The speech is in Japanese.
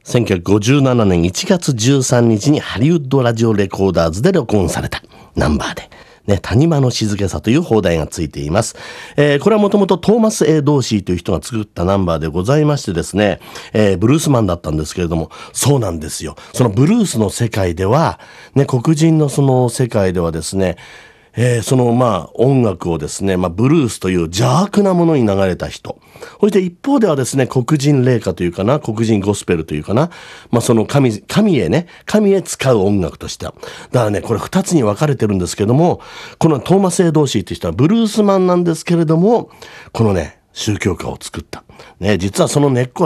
1957年1月13日にハリウッドラジオレコーダーズで録音されたナンバーで、ね、谷間の静けさという邦題がついています。これはもともとトーマス A ドーシーという人が作ったナンバーでございましてですね、ブルースマンだったんですけれども、そうなんですよ。そのブルースの世界では、ね、黒人のその世界ではですね、その音楽をですね、ブルースという邪悪なものに流れた人、そして一方ではですね、黒人霊歌というかな、黒人ゴスペルというかな、その神へ使う音楽としては、だからね、これ2つに分かれてるんですけども、このトーマス A ドーシーという人はブルースマンなんですけれども、このね宗教歌を作ったね、実はその根っこは